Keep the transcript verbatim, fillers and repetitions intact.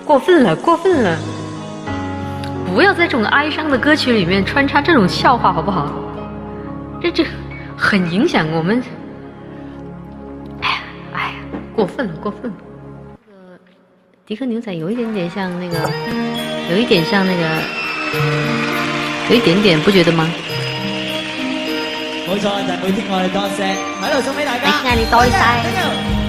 过分了，过分了！不要在这种哀伤的歌曲里面穿插这种笑话，好不好？这这很影响我们。哎呀，哎呀，过分了，过分了！这个迪克牛仔有一点點像那個，有一點像那個，有一點點，不覺得嗎？ 冇錯，就係每天我哋多謝，喺度送俾大家。 每天我哋多謝。